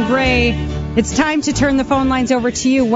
Bray. It's time to turn the phone lines over to you,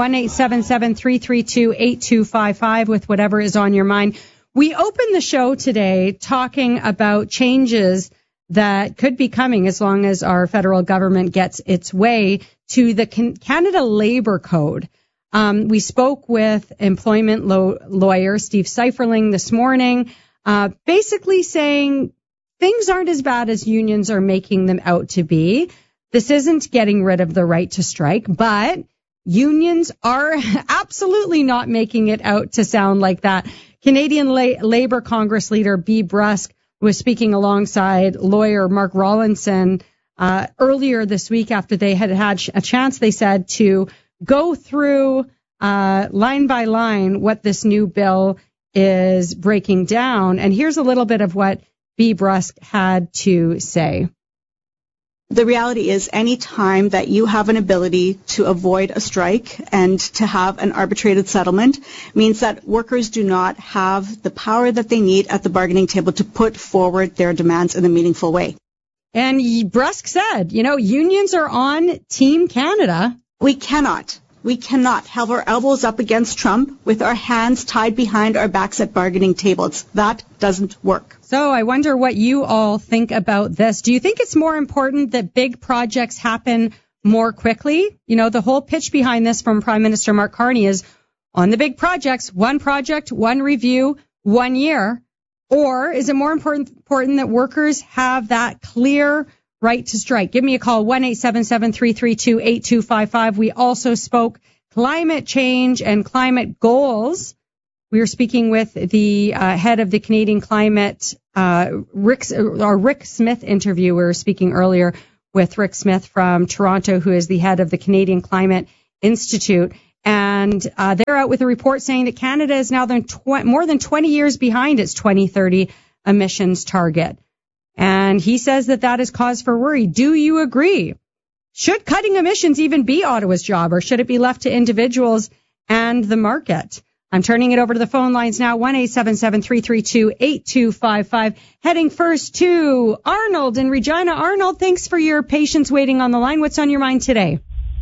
1-877-332-8255 with whatever is on your mind. We opened the show today talking about changes that could be coming as long as our federal government gets its way to the Canada Labour Code. We spoke with employment lawyer Steve Seiferling this morning, basically saying things aren't as bad as unions are making them out to be. This isn't getting rid of the right to strike, but unions are absolutely not making it out to sound like that. Canadian Labour Congress leader Bea Brusk was speaking alongside lawyer Mark Rawlinson earlier this week after they had a chance, they said, to go through line by line what this new bill is breaking down. And here's a little bit of what Bea Brusk had to say. The reality is any time that you have an ability to avoid a strike and to have an arbitrated settlement means that workers do not have the power that they need at the bargaining table to put forward their demands in a meaningful way. And Brusk said, unions are on Team Canada. We cannot have our elbows up against Trump with our hands tied behind our backs at bargaining tables. That doesn't work. So I wonder what you all think about this. Do you think it's more important that big projects happen more quickly? The whole pitch behind this from Prime Minister Mark Carney is on the big project, one review, 1 year. Or is it more important that workers have that clear right to strike? Give me a call, 1-877-332-8255. We also spoke climate change and climate goals. We were speaking with the head of the Canadian Climate, Rick Smith interview. We were speaking earlier with Rick Smith from Toronto, who is the head of the Canadian Climate Institute. And they're out with a report saying that Canada is now more than 20 years behind its 2030 emissions target. And he says that is cause for worry. Do you agree? Should cutting emissions even be Ottawa's job, or should it be left to individuals and the market? I'm turning it over to the phone lines now, 1-877-332-8255. Heading first to Arnold in Regina. Arnold, thanks for your patience waiting on the line. What's on your mind today?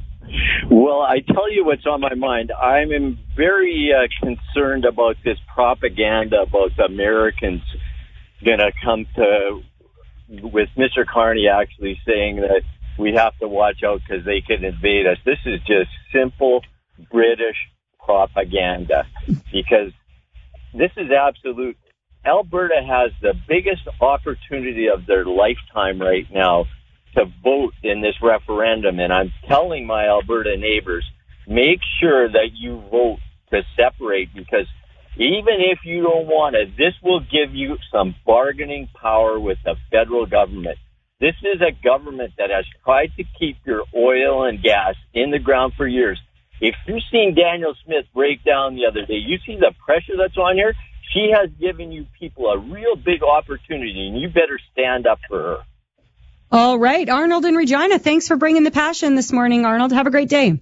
Well, I tell you what's on my mind. I'm very concerned about this propaganda about the Americans going to come to, with Mr. Carney actually saying that we have to watch out because they can invade us. This is just simple British propaganda, because this is absolute. Alberta has the biggest opportunity of their lifetime right now to vote in this referendum, and I'm telling my Alberta neighbors, make sure that you vote to separate, because even if you don't want it, this will give you some bargaining power with the federal government. This is a government that has tried to keep your oil and gas in the ground for years. If you've seen Danielle Smith break down the other day, you see the pressure that's on her. She has given you people a real big opportunity, and you better stand up for her. All right, Arnold in Regina, thanks for bringing the passion this morning, Arnold. Have a great day.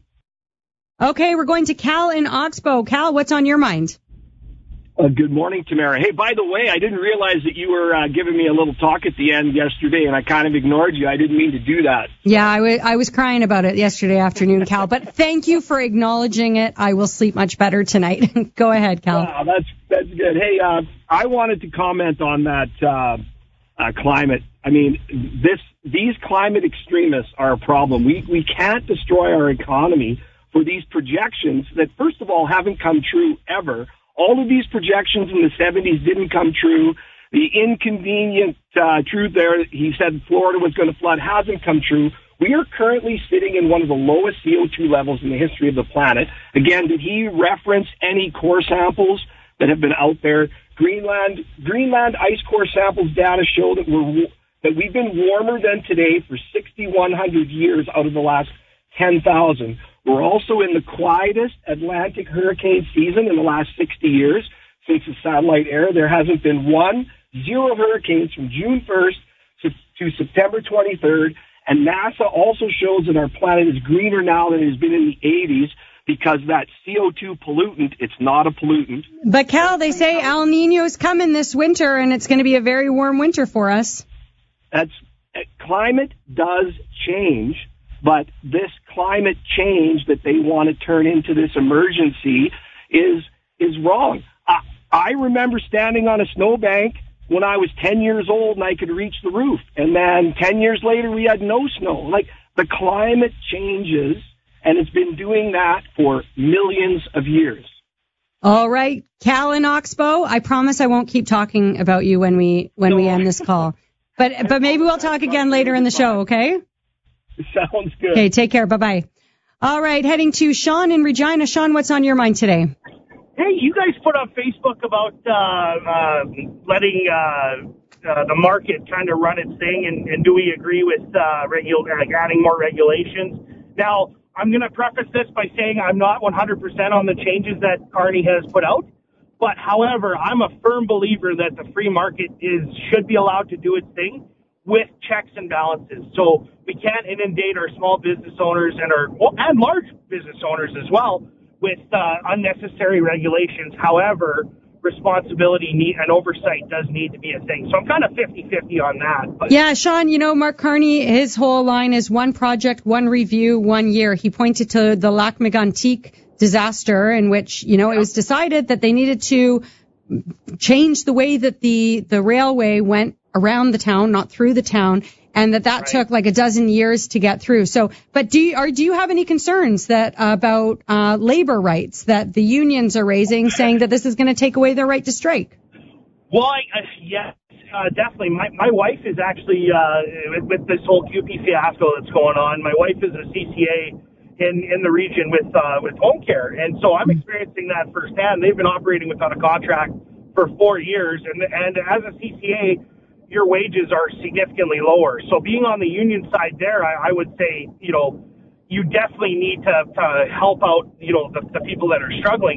Okay, we're going to Cal in Oxbow. Cal, what's on your mind? Good morning, Tamara. Hey, by the way, I didn't realize that you were giving me a little talk at the end yesterday, and I kind of ignored you. I didn't mean to do that. Yeah, I was crying about it yesterday afternoon, Cal, but thank you for acknowledging it. I will sleep much better tonight. Go ahead, Cal. Wow, that's good. Hey, I wanted to comment on that climate. I mean, these climate extremists are a problem. We can't destroy our economy for these projections that, first of all, haven't come true ever. All of these projections in the 70s didn't come true. The inconvenient truth there, he said Florida was going to flood, hasn't come true. We are currently sitting in one of the lowest CO2 levels in the history of the planet. Again, did he reference any core samples that have been out there? Greenland ice core samples data show that we've been warmer than today for 6,100 years out of the last 10,000. We're also in the quietest Atlantic hurricane season in the last 60 years. Since the satellite era, there hasn't been 0 hurricanes from June 1st to September 23rd. And NASA also shows that our planet is greener now than it has been in the 80s because that CO2 pollutant, it's not a pollutant. But Cal, they say El Nino is coming this winter, and it's going to be a very warm winter for us. Climate does change. But this climate change that they want to turn into this emergency is wrong. I remember standing on a snowbank when I was 10 years old and I could reach the roof. And then 10 years later, we had no snow. Like, the climate changes, and it's been doing that for millions of years. All right, Cal and Oxbow, I promise I won't keep talking about you when we end this call. But maybe we'll talk again later in the show, okay? Sounds good. Okay, take care. Bye-bye. All right, heading to Sean in Regina. Sean, what's on your mind today? Hey, you guys put on Facebook about letting the market kind of run its thing, and do we agree with adding more regulations? Now, I'm going to preface this by saying I'm not 100% on the changes that Carney has put out, but however, I'm a firm believer that the free market should be allowed to do its thing with checks and balances. So we can't inundate our small business owners and large business owners as well with unnecessary regulations. However, responsibility and oversight does need to be a thing. So I'm kind of 50-50 on that. But. Yeah, Sean, Mark Carney, his whole line is one project, one review, 1 year. He pointed to the Lac Mégantic disaster in which, it was decided that they needed to change the way that the railway went around the town, not through the town, and that right. took like a dozen years to get through. So, but do you have any concerns about labor rights that the unions are raising, saying that this is going to take away their right to strike? Well, yes, definitely. My wife is actually with this whole QP fiasco that's going on. My wife is a CCA in the region with home care, and so I'm experiencing that firsthand. They've been operating without a contract for 4 years, and as a CCA, your wages are significantly lower. So being on the union side there, I would say, you definitely need to help out, the people that are struggling.